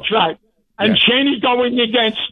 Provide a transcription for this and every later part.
That's right. And Cheney going against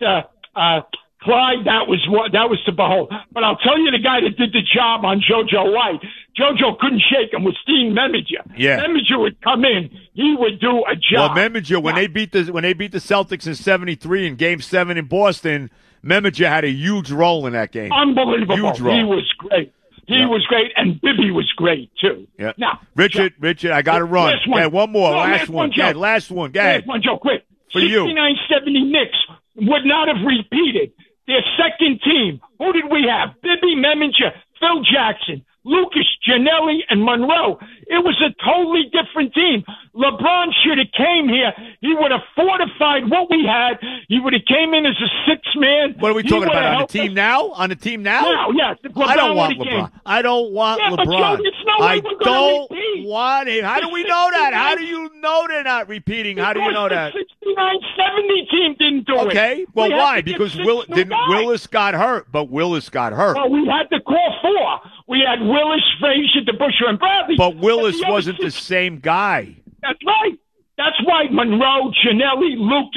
Clyde, that was to behold. But I'll tell you the guy that did the job on JoJo White. JoJo couldn't shake him, was Steve Meminger. Yeah. Meminger would come in. He would do a job. Well, Meminger, when they beat the Celtics in 73 in Game 7 in Boston, Meminger had a huge role in that game. Unbelievable. Huge role. He was great. He was great, and Bibby was great, too. Yeah. Now, Richard, I got to run. Last one. One more. No, last one. Go ahead. Last one. Go ahead. Last one, Joe, quick. For you. 69-70 Knicks would not have repeated their second team. Who did we have? Bibby, Meminger, Phil Jackson, Lucas, Gianelli, and Monroe. It was a totally different team. LeBron should have came here. He would have fortified what we had. He would have came in as a sixth man. What are we talking about? On the team now? On the team now? Now, yes. I don't want LeBron. I don't want LeBron. But it's no way we're don't repeat. want him. How do we know that? How do you know they're not repeating? How do you know that? The 69-70 team didn't do it. Okay. Well, why? Because Willis got hurt, but Willis got hurt. Well, we had the core four. We had Willis, Frazier, DeBusschere, and Bradley. But Willis wasn't the same guy. That's right. That's why Monroe, Gianelli,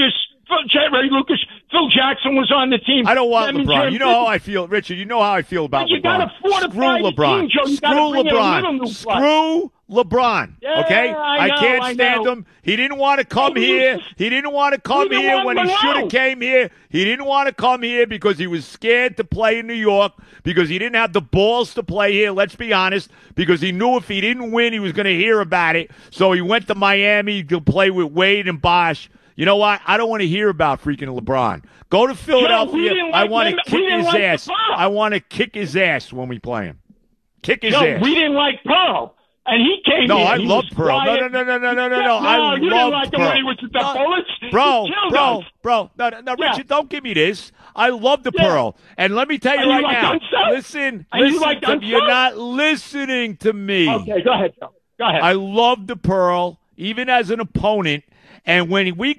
Jerry Lucas, Phil Jackson was on the team. I don't want LeBron. You know how I feel, Richard. You know how I feel about LeBron. Screw LeBron. Screw LeBron. Screw LeBron. Okay? I can't stand him. He didn't want to come here. He didn't want to come here when he should have came here. He didn't want to come here because he was scared to play in New York, because he didn't have the balls to play here, let's be honest, because he knew if he didn't win, he was going to hear about it. So he went to Miami to play with Wade and Bosh. You know what? I don't want to hear about freaking LeBron. Go to Philadelphia. I want to kick his ass. I want to kick his ass when we play him. Kick his ass. We didn't like Pearl. And he came in. No, I love Pearl. No. I you love didn't like Pearl. him when he was with the Bullets? Bro. No, Richard, don't give me this. I love the Pearl. And let me tell you right now. Listen, you're not listening to me. Okay, go ahead, Joe. Go ahead. I love the Pearl, even as an opponent. And when we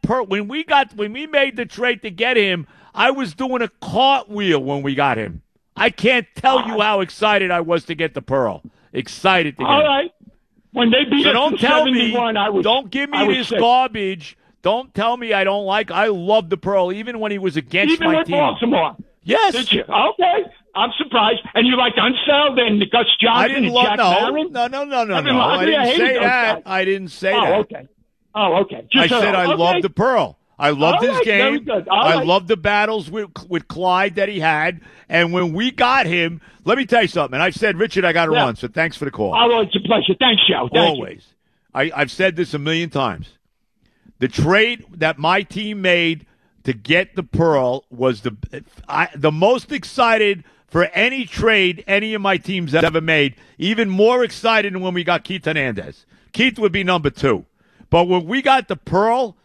made the trade to get him, I was doing a cartwheel when we got him. I can't tell you how excited I was to get the Pearl. Excited to get him. All right. When they beat us in 71, don't give me this garbage. Don't tell me I don't like. I love the Pearl, even when he was against my team. Even with Baltimore. Yes. Did you? Okay. I'm surprised. And you liked Unseld and Gus Johnson and Jack Barron? No. I didn't say that. I didn't say that. Oh, okay. I said I love the Pearl. I loved his game. I loved the battles with Clyde that he had. And when we got him, let me tell you something. And I've said, Richard, I got to run, so thanks for the call. Oh, it's a pleasure. Thanks, Joe. Always. I've said this a million times. The trade that my team made to get the Pearl was the most excited for any trade any of my teams have ever made. Even more excited than when we got Keith Hernandez. Keith would be number 2. But when we got the Pearl,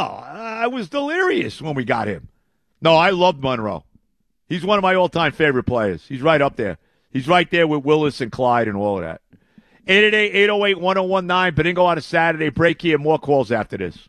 I was delirious when we got him. No, I loved Monroe. He's one of my all-time favorite players. He's right up there. He's right there with Willis and Clyde and all of that. 888-808-1019. Benigno on a Saturday. Break here. More calls after this.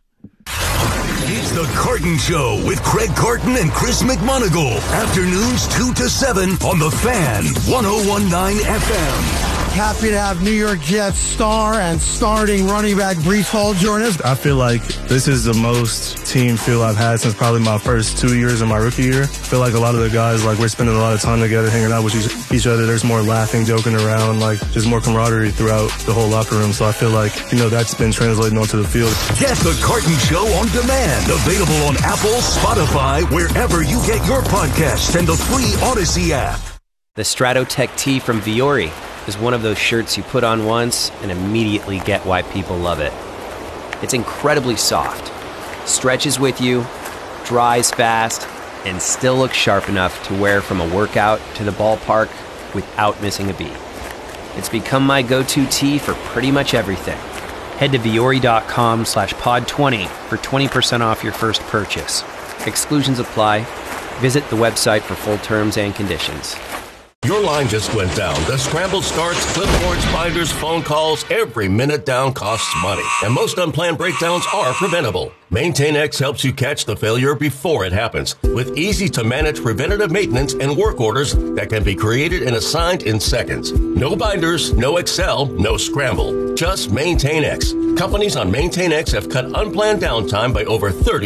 It's the Carton Show with Craig Carton and Chris McMonagle. Afternoons 2 to 7 on The Fan, 101.9 FM. Happy to have New York Jets star and starting running back Breece Hall join us. I feel like this is the most team feel I've had since probably my first 2 years in my rookie year. I feel like a lot of the guys, we're spending a lot of time together, hanging out with each other. There's more laughing, joking around, just more camaraderie throughout the whole locker room. So I feel like, that's been translating onto the field. Get the Carton Show on demand. Available on Apple, Spotify, wherever you get your podcasts, and the free Odyssey app. The Stratotech tee from Viore is one of those shirts you put on once and immediately get why people love it. It's incredibly soft, stretches with you, dries fast, and still looks sharp enough to wear from a workout to the ballpark without missing a beat. It's become my go-to tee for pretty much everything. Head to Viore.com/pod20 for 20% off your first purchase. Exclusions apply. Visit the website for full terms and conditions. Your line just went down. The scrambled starts, clipboards, binders, phone calls, every minute down costs money. And most unplanned breakdowns are preventable. MaintainX helps you catch the failure before it happens with easy-to-manage preventative maintenance and work orders that can be created and assigned in seconds. No binders, no Excel, no scramble. Just MaintainX. Companies on MaintainX have cut unplanned downtime by over 30%.